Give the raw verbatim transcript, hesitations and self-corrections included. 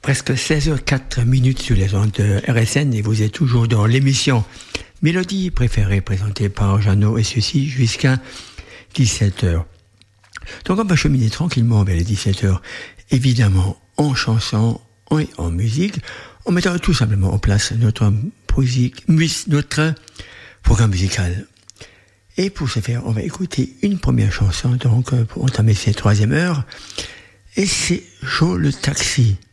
Presque seize heures quatre minutes sur les ondes de R S N et vous êtes toujours dans l'émission Mélodie préférée présentée par Jeannot et ceci jusqu'à dix-sept heures. Donc on va cheminer tranquillement vers les dix-sept heures, évidemment en chanson et en musique, en mettant tout simplement en place notre musique, notre programme musical. Et pour ce faire, on va écouter une première chanson donc pour entamer cette troisième heure, et c'est Joe le Taxi.